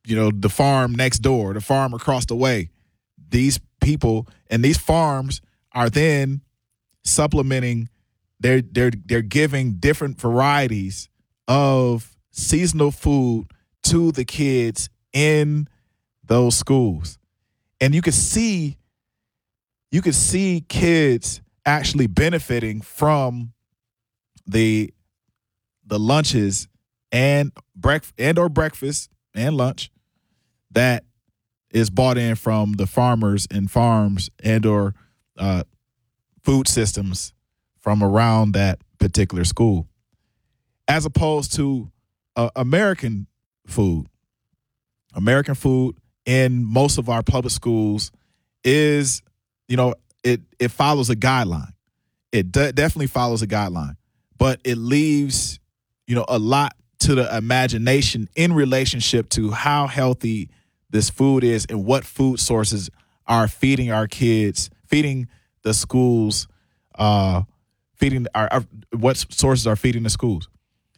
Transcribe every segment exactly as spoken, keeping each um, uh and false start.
you know, the farm next door, the farm across the way. These people and these farms are then supplementing. They're they're they're giving different varieties of seasonal food to the kids in those schools, and you could see you could see kids actually benefiting from the the lunches and breakfast and or breakfast and lunch that is bought in from the farmers and farms and or uh, food systems from around that particular school, as opposed to uh, American food. American food in most of our public schools is, you know, it it follows a guideline. It de- definitely follows a guideline, but it leaves, you know, a lot to the imagination in relationship to how healthy this food is and what food sources are feeding our kids, feeding the schools, uh, feeding our, our what sources are feeding the schools.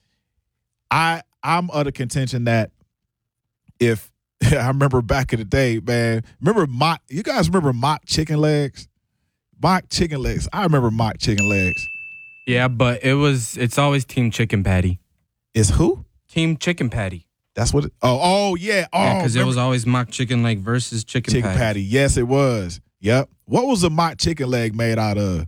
I I'm of the contention that if I remember back in the day, man, remember mock, you guys remember mock chicken legs? Mock chicken legs. I remember mock chicken legs. Yeah, but it was it's always Team Chicken Patty. Is who? Team Chicken Patty. That's what it, oh oh yeah. Oh, because yeah, it was always mock chicken leg versus chicken, chicken patty. patty. Yes, it was. Yep. What was the mock chicken leg made out of?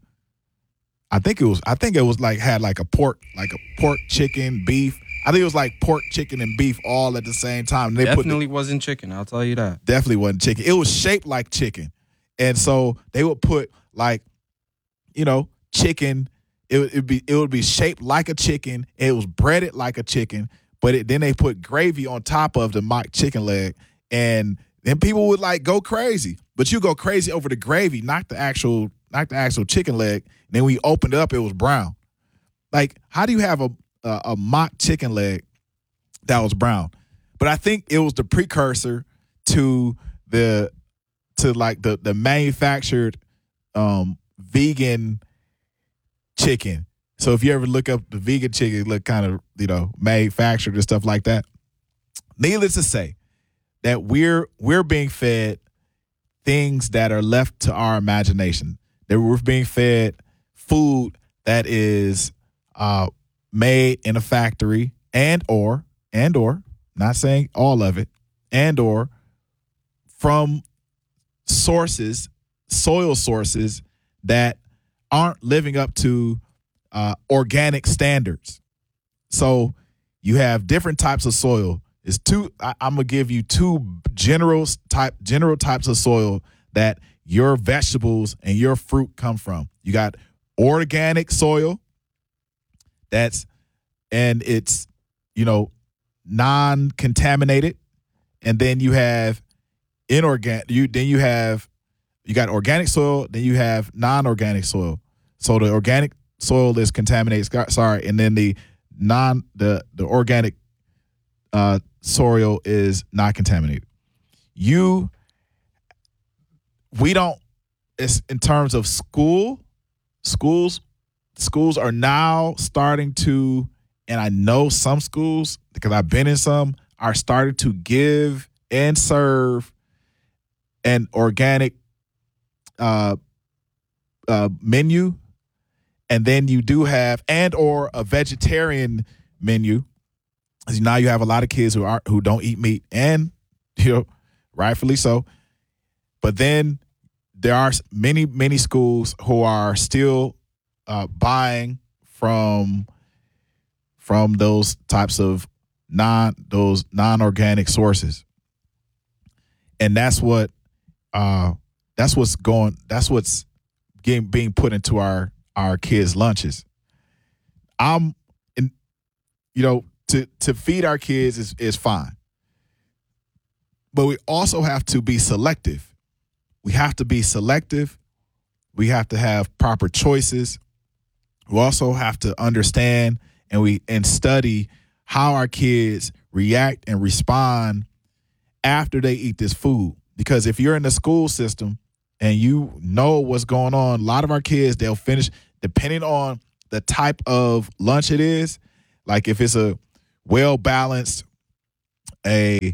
I think it was I think it was like had like a pork, like a pork, chicken, beef. I think it was like pork, chicken, and beef all at the same time. They definitely put the, wasn't chicken, I'll tell you that. Definitely wasn't chicken. It was shaped like chicken. And so they would put like, you know, chicken. It would it'd be it would be shaped like a chicken. It was breaded like a chicken, but it, then they put gravy on top of the mock chicken leg, and then people would like go crazy. But you go crazy over the gravy, not the actual not the actual chicken leg. And then when you opened it up, it was brown. Like, how do you have a a, a mock chicken leg that was brown? But I think it was the precursor to the to like the the manufactured um, vegan chicken. So if you ever look up the vegan chicken, it look kind of, you know, manufactured and stuff like that. Needless to say that we're we're being fed things that are left to our imagination. That we're being fed food that is uh, made in a factory and or and or not saying all of it and or from sources, soil sources that aren't living up to uh, organic standards. So you have different types of soil. It's two. I, I'm gonna give you two general type general types of soil that your vegetables and your fruit come from. You got organic soil. That's and it's you know non-contaminated, and then you have inorganic. You then you have you got organic soil. Then you have non-organic soil. So the organic soil is contaminated. Sorry, and then the non the the organic uh, soil is not contaminated. You we don't. It's in terms of school. Schools schools are now starting to, and I know some schools because I've been in some, are starting to give and serve an organic uh, uh, menu. And then you do have, and or a vegetarian menu. Now you have a lot of kids who aren't, who don't eat meat, and you know, rightfully so. But then there are many, many schools who are still uh, buying from from those types of non those non-organic sources, and that's what uh, that's what's going. That's what's getting being put into our. our kids' lunches. I'm, in, you know, to to feed our kids is is fine, but we also have to be selective. We have to be selective. We have to have proper choices. We also have to understand and we and study how our kids react and respond after they eat this food. Because if you're in the school system and you know what's going on, a lot of our kids, they'll finish, depending on the type of lunch it is, like if it's a well-balanced, a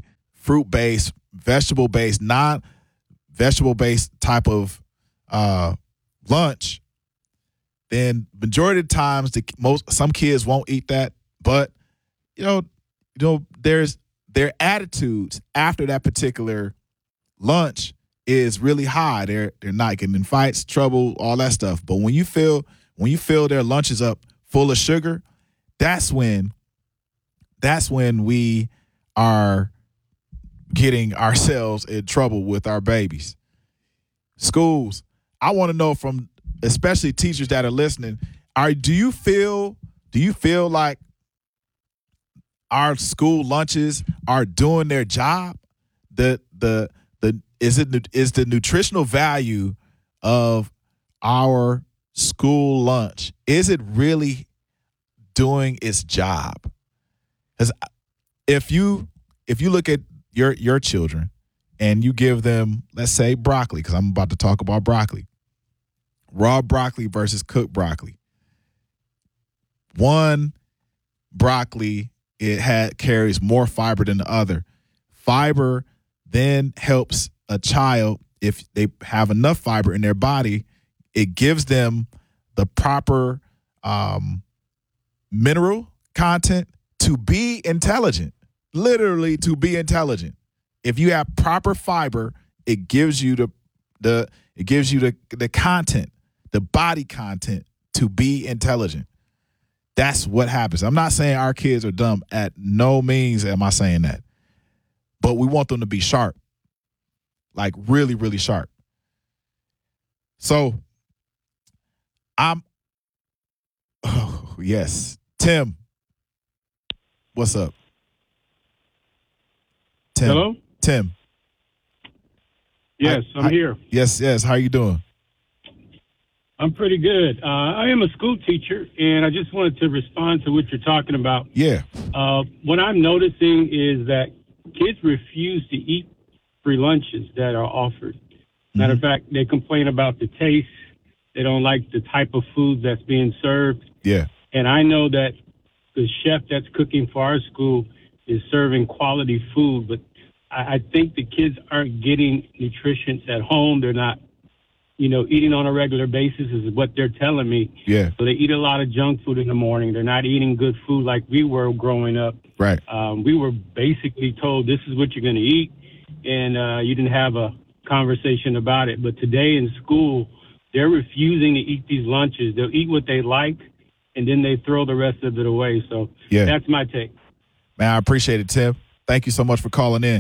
fruit-based, vegetable-based, non-vegetable-based type of uh, lunch, then majority of the times the most some kids won't eat that. But you know, you know, there's their attitudes after that particular lunch is really high. They're they're not getting in fights, trouble, all that stuff. But when you feel when you fill their lunches up full of sugar, that's when that's when we are getting ourselves in trouble with our babies. Schools, I want to know from especially teachers that are listening, are do you feel do you feel like our school lunches are doing their job? The the the is it is the nutritional value of our school lunch, is it really doing its job? Because if you if you look at your your children and you give them, let's say, broccoli, because I'm about to talk about broccoli, raw broccoli versus cooked broccoli. One broccoli, it had carries more fiber than the other. Fiber then helps a child, if they have enough fiber in their body, it gives them the proper um, mineral content to be intelligent, literally to be intelligent. If you have proper fiber, it gives you the the it gives you the the content, the body content to be intelligent. That's what happens. I'm not saying our kids are dumb. At no means am I saying that. But we want them to be sharp. Like really, really sharp. So I'm oh yes. Tim. What's up? Tim. Hello? Tim. Yes, I, I'm I, here. Yes, yes. How you doing? I'm pretty good. Uh, I am a school teacher, and I just wanted to respond to what you're talking about. Yeah. Uh, what I'm noticing is that kids refuse to eat free lunches that are offered. Mm-hmm. Matter of fact, they complain about the taste. They don't like the type of food that's being served. Yeah. And I know that the chef that's cooking for our school is serving quality food, but I, I think the kids aren't getting nutrition at home. They're not, you know, eating on a regular basis is what they're telling me. Yeah. So they eat a lot of junk food in the morning. They're not eating good food like we were growing up. Right. Um, we were basically told this is what you're going to eat, and uh, you didn't have a conversation about it. But today in school, they're refusing to eat these lunches. They'll eat what they like, and then they throw the rest of it away. So yeah. That's my take. Man, I appreciate it, Tim. Thank you so much for calling in.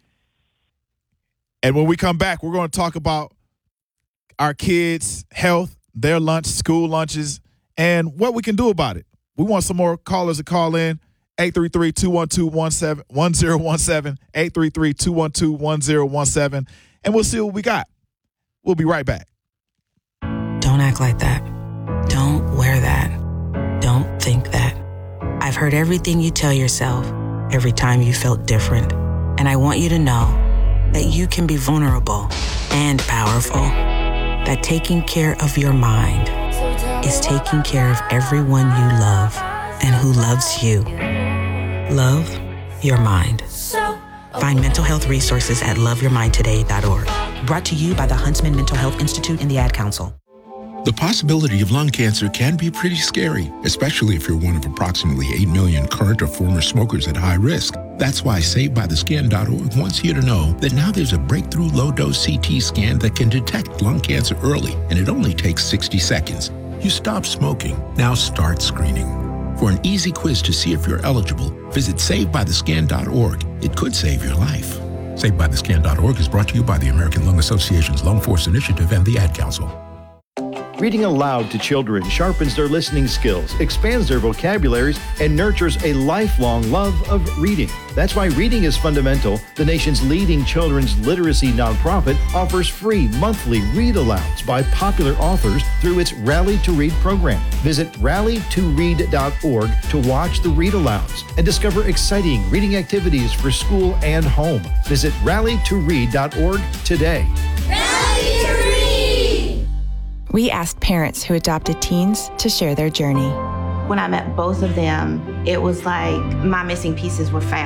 And when we come back, we're going to talk about our kids' health, their lunch, school lunches, and what we can do about it. We want some more callers to call in. eight three three, two one two, one zero one seven, eight three three, two one two, one zero one seven, and we'll see what we got. We'll be right back. Don't act like that. Don't wear that. Don't think that. I've heard everything you tell yourself every time you felt different. And I want you to know that you can be vulnerable and powerful. That taking care of your mind is taking care of everyone you love and who loves you. Love your mind. Find mental health resources at love your mind today dot org. Brought to you by the Huntsman Mental Health Institute and the Ad Council. The possibility of lung cancer can be pretty scary, especially if you're one of approximately eight million current or former smokers at high risk. That's why Saved By The Skin dot org wants you to know that now there's a breakthrough low-dose C T scan that can detect lung cancer early, and it only takes sixty seconds. You stop smoking, now start screening. For an easy quiz to see if you're eligible, visit Saved By The Skin dot org. It could save your life. Saved By The Skin dot org is brought to you by the American Lung Association's Lung Force Initiative and the Ad Council. Reading aloud to children sharpens their listening skills, expands their vocabularies, and nurtures a lifelong love of reading. That's why Reading is Fundamental, the nation's leading children's literacy nonprofit, offers free monthly read-alouds by popular authors through its Rally to Read program. Visit rally to read dot org to watch the read-alouds and discover exciting reading activities for school and home. Visit rally to read dot org today. Rally to Read! We asked parents who adopted teens to share their journey. When I met both of them, it was like my missing pieces were found.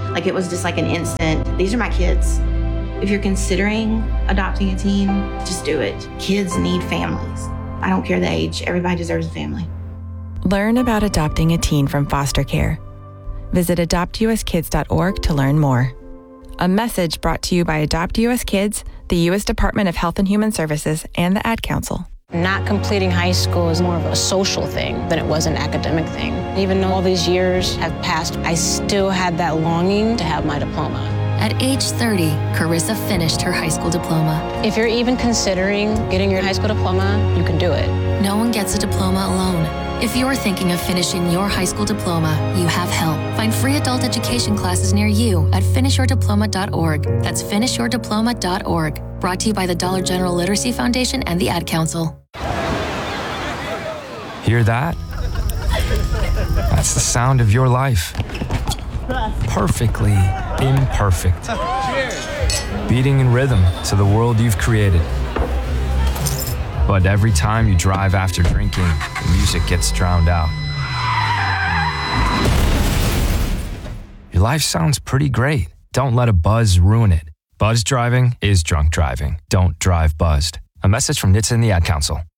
Like it was just like an instant, these are my kids. If you're considering adopting a teen, just do it. Kids need families. I don't care the age, everybody deserves a family. Learn about adopting a teen from foster care. Visit adopt u s kids dot org to learn more. A message brought to you by Adopt U S Kids, the U S Department of Health and Human Services, and the Ad Council. Not completing high school is more of a social thing than it was an academic thing. Even though all these years have passed, I still had that longing to have my diploma. At age thirty, Carissa finished her high school diploma. If you're even considering getting your high school diploma, you can do it. No one gets a diploma alone. If you're thinking of finishing your high school diploma, you have help. Find free adult education classes near you at finish your diploma dot org. That's finish your diploma dot org. Brought to you by the Dollar General Literacy Foundation and the Ad Council. Hear that? That's the sound of your life. Perfectly imperfect. Beating in rhythm to the world you've created. But every time you drive after drinking, the music gets drowned out. Your life sounds pretty great. Don't let a buzz ruin it. Buzz driving is drunk driving. Don't drive buzzed. A message from N H T S A and the Ad Council.